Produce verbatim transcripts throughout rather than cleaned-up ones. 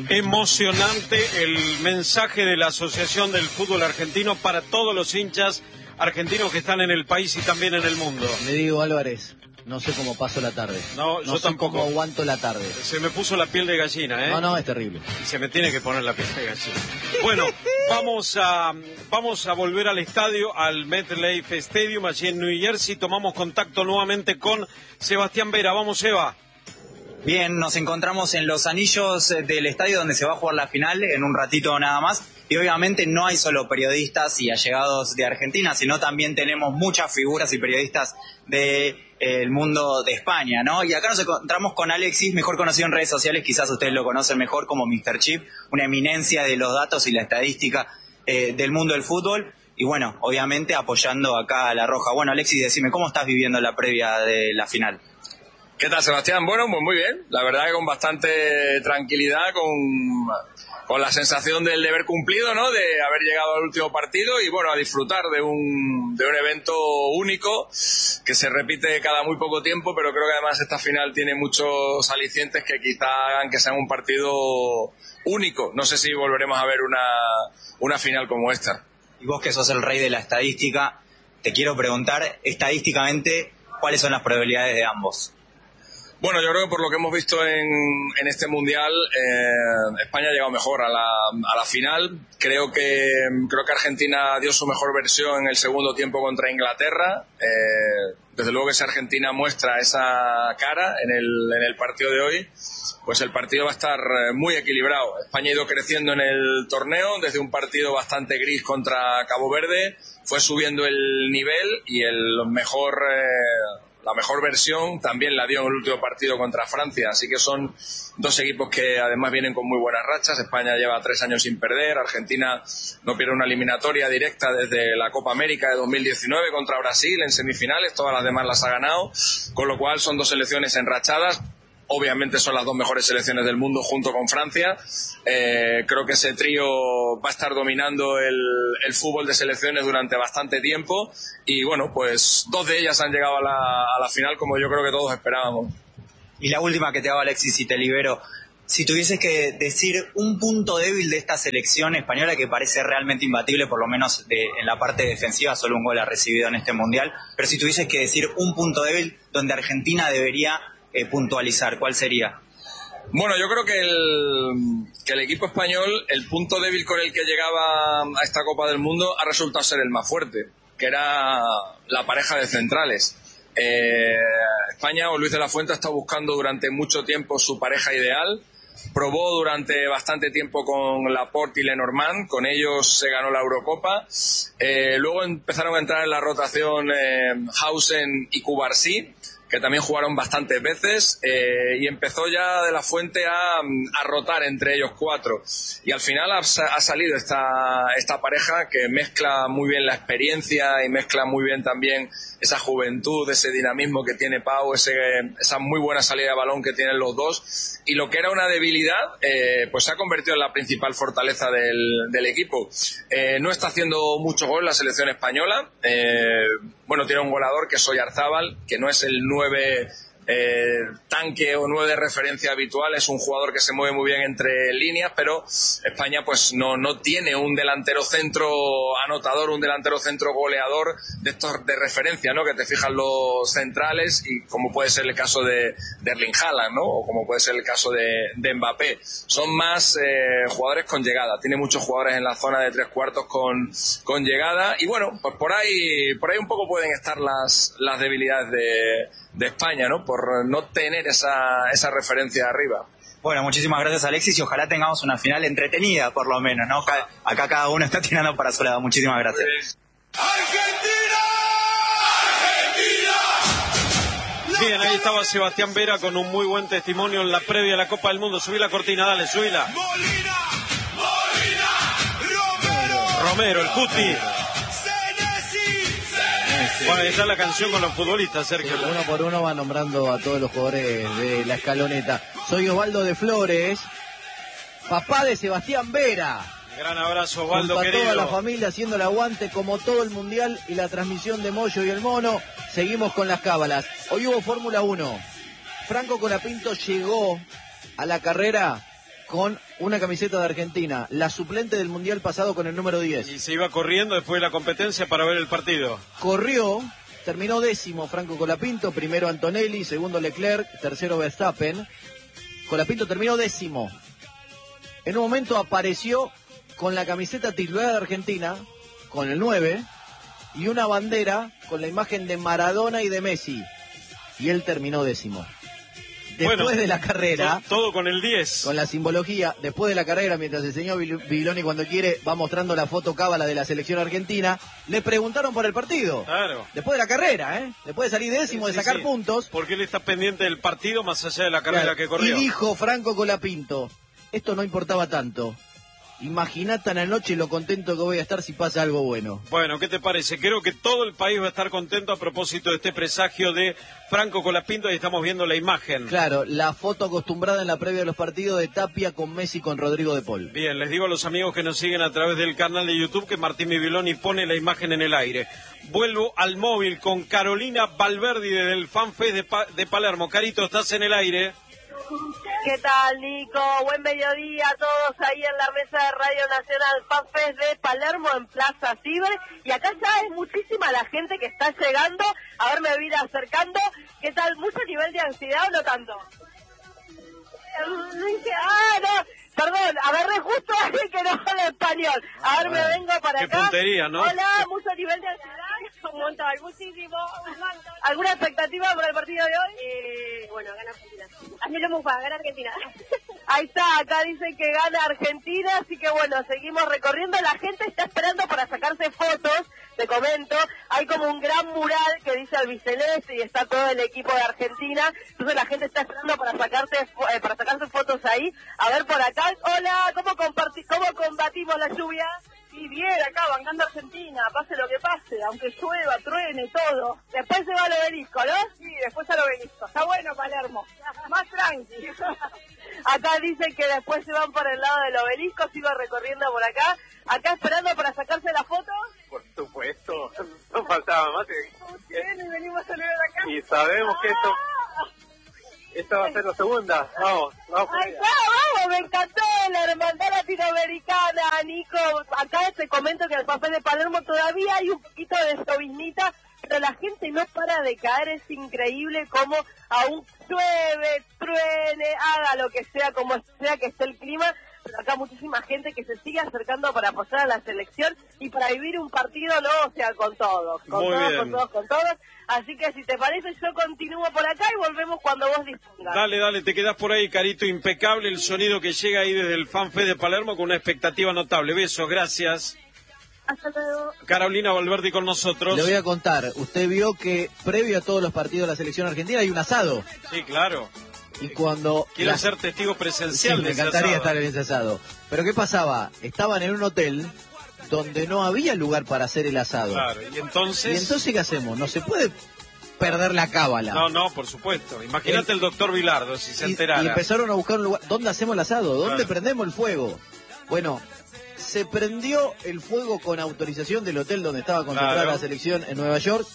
Emocionante el mensaje de la Asociación del Fútbol Argentino para todos los hinchas argentinos que están en el país y también en el mundo. Le digo, Álvarez, no sé cómo paso la tarde. No, no yo sé tampoco. cómo aguanto la tarde. Se me puso la piel de gallina, ¿eh? No, no, es terrible. Y se me tiene que poner la piel de gallina. Bueno, vamos a, vamos a volver al estadio, al MetLife Stadium, allí en New Jersey. Tomamos contacto nuevamente con Sebastián Vera. Vamos, Seba. Bien, nos encontramos en los anillos del estadio donde se va a jugar la final en un ratito nada más. Y obviamente no hay solo periodistas y allegados de Argentina, sino también tenemos muchas figuras y periodistas del de, mundo de España, ¿no? Y acá nos encontramos con Alexis, mejor conocido en redes sociales, quizás ustedes lo conocen mejor como míster Chip, una eminencia de los datos y la estadística eh, del mundo del fútbol. Y bueno, obviamente apoyando acá a La Roja. Bueno, Alexis, decime, ¿cómo estás viviendo la previa de la final? ¿Qué tal, Sebastián? Bueno, pues muy bien. La verdad que con bastante tranquilidad, con, con la sensación del deber cumplido, ¿no? De haber llegado al último partido y, bueno, a disfrutar de un, de un evento único que se repite cada muy poco tiempo, pero creo que además esta final tiene muchos alicientes que quizá hagan que sea un partido único. No sé si volveremos a ver una, una final como esta. Y vos que sos el rey de la estadística, te quiero preguntar, estadísticamente, ¿cuáles son las probabilidades de ambos? Bueno, yo creo que por lo que hemos visto en, en este Mundial, eh, España ha llegado mejor a la, a la final. Creo que, creo que Argentina dio su mejor versión en el segundo tiempo contra Inglaterra. Eh, desde luego que si Argentina muestra esa cara en el, en el partido de hoy, pues el partido va a estar muy equilibrado. España ha ido creciendo en el torneo, desde un partido bastante gris contra Cabo Verde, fue subiendo el nivel y el mejor... Eh, La mejor versión también la dio en el último partido contra Francia, así que son dos equipos que además vienen con muy buenas rachas. España lleva tres años sin perder, Argentina no pierde una eliminatoria directa desde la Copa América de dos mil diecinueve contra Brasil en semifinales, todas las demás las ha ganado, con lo cual son dos selecciones enrachadas. Obviamente son las dos mejores selecciones del mundo junto con Francia. Eh, creo que ese trío va a estar dominando el, el fútbol de selecciones durante bastante tiempo y bueno, pues dos de ellas han llegado a la, a la final como yo creo que todos esperábamos. Y la última que te hago, Alexis, y te libero. Si tuvieses que decir un punto débil de esta selección española que parece realmente imbatible, por lo menos de, en la parte defensiva, solo un gol ha recibido en este Mundial, pero si tuvieses que decir un punto débil donde Argentina debería Eh, puntualizar, ¿cuál sería? Bueno, yo creo que el, que el equipo español, el punto débil con el que llegaba a esta Copa del Mundo ha resultado ser el más fuerte, que era la pareja de centrales. Eh, España o Luis de la Fuente ha estado buscando durante mucho tiempo su pareja ideal, probó durante bastante tiempo con Laporte y Lenormand, con ellos se ganó la Eurocopa, eh, luego empezaron a entrar en la rotación eh, Hausen y Cubarsí, que también jugaron bastantes veces, eh, y empezó ya de la Fuente a, a rotar entre ellos cuatro. Y al final ha, ha salido esta, esta pareja que mezcla muy bien la experiencia y mezcla muy bien también esa juventud, ese dinamismo que tiene Pau, ese, esa muy buena salida de balón que tienen los dos. Y lo que era una debilidad, eh, pues se ha convertido en la principal fortaleza del, del equipo. Eh, no está haciendo mucho gol la selección española. Eh, bueno, tiene un goleador que es Oyarzábal, que no es el nueve eh, tanque o nueve de referencia habitual, es un jugador que se mueve muy bien entre líneas, pero España pues no, no tiene un delantero centro anotador, un delantero centro goleador de estos de referencia, ¿no? Que te fijan los centrales, y como puede ser el caso de, de Erling Haaland, ¿no? O como puede ser el caso de, de Mbappé. Son más eh, jugadores con llegada, tiene muchos jugadores en la zona de tres cuartos con, con llegada, y bueno, pues por ahí por ahí un poco pueden estar las, las debilidades de, de España, ¿no? Por no tener esa, esa referencia arriba. Bueno, muchísimas gracias, Alexis, y ojalá tengamos una final entretenida, por lo menos, ¿no? Acá, acá cada uno está tirando para su lado. Muchísimas gracias. ¡Argentina! ¡Argentina! Bien, ahí estaba Sebastián Vera con un muy buen testimonio en la previa de la Copa del Mundo. Subí la cortina, dale, subíla. Molina, Molina, Romero, Romero, el Cuti. Bueno, ahí está la canción con los futbolistas, Sergio. Sí, uno por uno va nombrando a todos los jugadores de la escaloneta. Soy Osvaldo de Flores, papá de Sebastián Vera. Gran abrazo, Osvaldo, junto a querido. toda la familia haciendo el aguante como todo el Mundial y la transmisión de Moyo y el Mono. Seguimos con las cábalas. Hoy hubo Fórmula uno. Franco Colapinto llegó a la carrera con una camiseta de Argentina, la suplente del Mundial pasado con el número diez. Y se iba corriendo después de la competencia para ver el partido. Corrió, terminó décimo Franco Colapinto, primero Antonelli, segundo Leclerc, tercero Verstappen. Colapinto terminó décimo. En un momento apareció con la camiseta titular de Argentina, con el nueve, y una bandera con la imagen de Maradona y de Messi. Y él terminó décimo. Después bueno, de la carrera, to todo con el diez. Con la simbología, después de la carrera, mientras el señor Bibiloni cuando quiere va mostrando la foto cábala de la selección argentina, le preguntaron por el partido. Claro. Después de la carrera, ¿eh? Después de salir décimo, sí, de sacar sí. puntos. Porque él está pendiente del partido más allá de la carrera claro, que corrió. Y dijo Franco Colapinto, esto no importaba tanto. Imaginate en la noche lo contento que voy a estar si pasa algo bueno. Bueno, ¿qué te parece? Creo que todo el país va a estar contento a propósito de este presagio de Franco Colapinto. Ahí estamos viendo la imagen. Claro, la foto acostumbrada en la previa de los partidos de Tapia con Messi con Rodrigo de Paul. Bien, les digo a los amigos que nos siguen a través del canal de YouTube que Martín Bibiloni pone la imagen en el aire. Vuelvo al móvil con Carolina Valverdi desde el FanFest de, pa de Palermo. Carito, estás en el aire. ¿Qué tal, Nico? Buen mediodía a todos ahí en la mesa de Radio Nacional FanFest de Palermo en Plaza Ciber. Y acá ya es muchísima la gente que está llegando. A ver, me voy a ir acercando. ¿Qué tal? ¿Mucho nivel de ansiedad o no tanto? Ah, no. Perdón, agarré justo a alguien que no habla español. A ver, me vengo para Qué acá. puntería, ¿no? Hola, mucho nivel de ansiedad. Un montón, muchísimo. ¿Alguna expectativa para el partido de hoy? Eh, bueno, gana Argentina. Hazmelo mufa, gana Argentina. Ahí está, acá dicen que gana Argentina, así que bueno, seguimos recorriendo. La gente está esperando para sacarse fotos, te comento. Hay como un gran mural que dice albiceleste y está todo el equipo de Argentina. Entonces la gente está esperando para sacarse eh, para sacarse fotos ahí. A ver por acá. Hola, ¿cómo, cómo combatimos la lluvia? Y bien, acá, bancando Argentina, pase lo que pase, aunque llueva, truene, todo. Después se va al obelisco, ¿no? Sí, después al obelisco. Está bueno Palermo, más tranqui. Acá dicen que después se van por el lado del obelisco, sigo recorriendo por acá. Acá esperando para sacarse la foto. Por supuesto, no faltaba más. Bien, y venimos a celebrar acá. Y sabemos que esto... Esta va a ser la segunda. Vamos, vamos. Ahí está, vamos, me encantó la hermandad latinoamericana, Nico. Acá te comento que en el papel de Palermo todavía hay un poquito de sobiznita, pero la gente no para de caer. Es increíble cómo aún llueve, truene, haga lo que sea, como sea que esté el clima. Pero acá muchísima gente que se sigue acercando para apoyar a la selección y para vivir un partido, no, o sea, con todos, con Muy todos, bien. con todos, con todos. Así que si te parece, yo continúo por acá y volvemos cuando vos dispongas. Dale, dale, te quedás por ahí, Carito, impecable el sonido que llega ahí desde el FanFest de Palermo con una expectativa notable. Besos, gracias. Hasta luego. Carolina Valverdi con nosotros. Le voy a contar, usted vio que previo a todos los partidos de la selección argentina hay un asado. Sí, claro. Y cuando... Quiero la... ser testigo presencial sí, de me ese encantaría asado. estar en ese asado. Pero ¿qué pasaba? Estaban en un hotel donde no había lugar para hacer el asado. Claro, y entonces... ¿Y entonces qué hacemos? No se puede perder la cábala. No, no, por supuesto. Imagínate el, el doctor Vilardo si se y, enterara. Y empezaron a buscar un lugar. ¿Dónde hacemos el asado? ¿Dónde Claro. prendemos el fuego? Bueno, se prendió el fuego con autorización del hotel donde estaba concentrada Claro. la selección en Nueva York,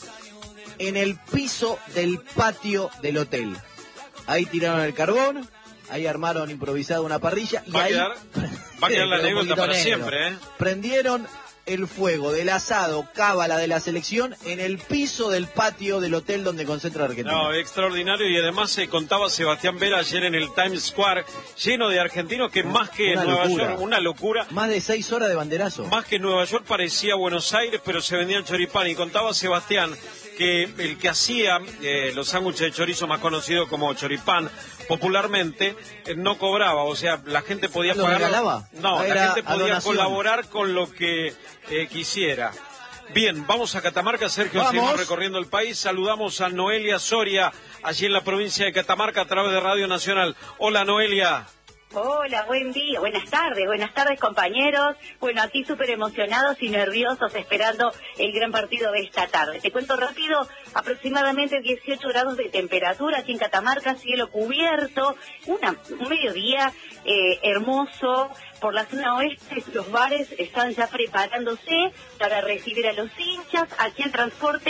en el piso del patio del hotel. Ahí tiraron el carbón, ahí armaron improvisada una parrilla y Va a ahí... quedar, va a quedar la Quedó un anécdota poquito para negro. siempre, ¿eh? Prendieron el fuego del asado cábala de la selección en el piso del patio del hotel donde concentra la Argentina. No, extraordinario, y además se contaba Sebastián Vera ayer en el Times Square, lleno de argentinos que más que Una Nueva locura. York, una locura, Más de seis horas de banderazo. más que Nueva York parecía Buenos Aires, pero se vendía el choripán, y contaba Sebastián que el que hacía eh, los sándwiches de chorizo más conocidos como choripán popularmente eh, no cobraba, o sea, la gente podía ¿Lo pagar. regalaba? No, Era la gente a podía donación. colaborar con lo que eh, quisiera. Bien, vamos a Catamarca, Sergio, Vamos. seguimos recorriendo el país. Saludamos a Noelia Soria, allí en la provincia de Catamarca, a través de Radio Nacional. Hola, Noelia. Hola, buen día, buenas tardes, buenas tardes compañeros. Bueno, aquí súper emocionados y nerviosos esperando el gran partido de esta tarde. Te cuento rápido, aproximadamente dieciocho grados de temperatura aquí en Catamarca, cielo cubierto, una, un mediodía eh, hermoso. Por la zona oeste, los bares están ya preparándose para recibir a los hinchas. Aquí el transporte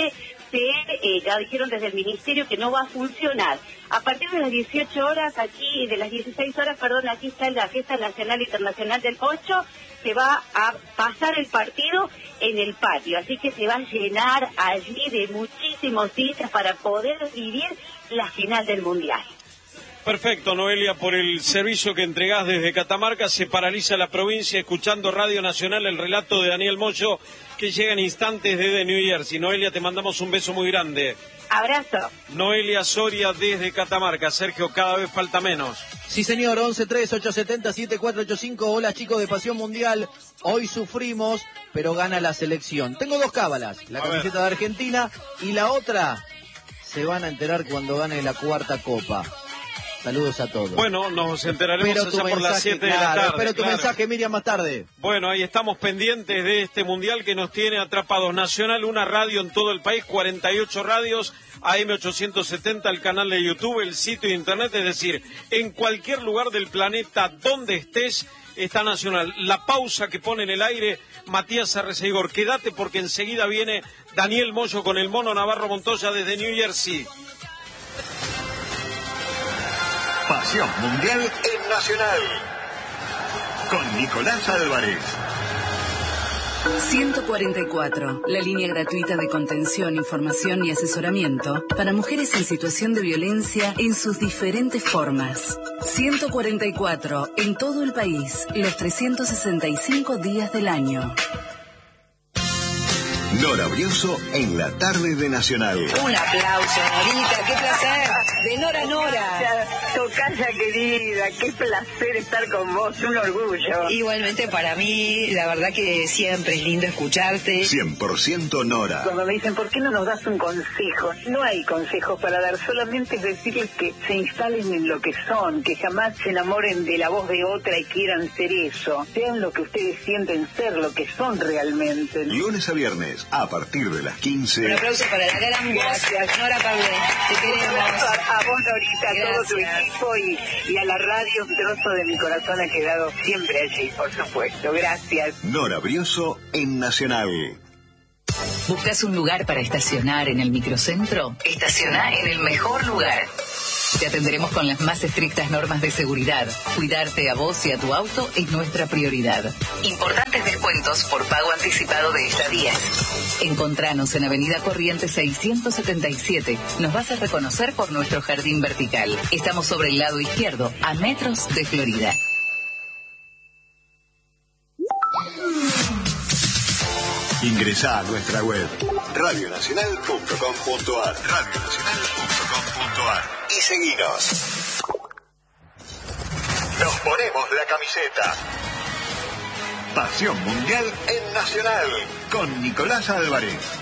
se, eh, ya dijeron desde el Ministerio que no va a funcionar. A partir de las dieciocho horas, aquí, de las dieciséis horas, perdón, aquí está la Fiesta Nacional Internacional del Ocho, se va a pasar el partido en el patio, así que se va a llenar allí de muchísimos hinchas para poder vivir la final del Mundial. Perfecto, Noelia, por el servicio que entregás desde Catamarca. Se paraliza la provincia escuchando Radio Nacional, el relato de Daniel Moyo, que llega en instantes desde New Jersey. Noelia, te mandamos un beso muy grande. Abrazo. Noelia Soria desde Catamarca. Sergio, cada vez falta menos. Sí, señor, once tres ocho siete cero siete cuatro ocho cinco. Hola, chicos de Pasión Mundial. Hoy sufrimos, pero gana la selección. Tengo dos cábalas, la A camiseta ver. de Argentina y la otra se van a enterar cuando gane la cuarta copa. Saludos a todos. Bueno, nos enteraremos Espero tu allá por las mensaje, siete de la claro, tarde. espero tu claro. mensaje, Miriam, más tarde. Bueno, ahí estamos pendientes de este mundial que nos tiene atrapados. Nacional, una radio en todo el país, cuarenta y ocho radios, A M ochocientos setenta, el canal de YouTube, el sitio de internet, es decir, en cualquier lugar del planeta donde estés, está Nacional. La pausa que pone en el aire Matías Arreceigor. Quédate porque enseguida viene Daniel Moyo con el Mono Navarro Montoya desde New Jersey. Pasión Mundial en Nacional. Con Nicolás Álvarez. ciento cuarenta y cuatro, la línea gratuita de contención, información y asesoramiento para mujeres en situación de violencia en sus diferentes formas. ciento cuarenta y cuatro, en todo el país, los trescientos sesenta y cinco días del año. Nora Brioso en la tarde de Nacional. Un aplauso, Norita, qué placer. De Nora Nora. Tocaya querida, qué placer estar con vos, un orgullo. Igualmente para mí, la verdad que siempre es lindo escucharte. cien por ciento Nora. Cuando me dicen, ¿por qué no nos das un consejo? No hay consejos para dar, solamente es decirles que se instalen en lo que son, que jamás se enamoren de la voz de otra y quieran ser eso. Sean lo que ustedes sienten ser, lo que son realmente. Lunes a viernes, a partir de las quince. Un aplauso para la gran voz, Nora Pablo. Te queremos. A, a vos, Norita, a todo tu Gracias. equipo y, y a la radio, un trozo de mi corazón ha quedado siempre allí, por supuesto. Gracias. Nora Brioso en Nacional. ¿Buscas un lugar para estacionar en el microcentro? Estaciona en el mejor lugar. Te atenderemos con las más estrictas normas de seguridad. Cuidarte a vos y a tu auto es nuestra prioridad. Importantes descuentos por pago anticipado de estadías. Encontranos en Avenida Corrientes seiscientos setenta y siete. Nos vas a reconocer por nuestro jardín vertical. Estamos sobre el lado izquierdo, a metros de Florida. Ingresa a nuestra web radio nacional punto com punto ar, radio nacional punto com punto ar y seguinos. Nos ponemos la camiseta. Pasión Mundial en Nacional con Nicolás Álvarez.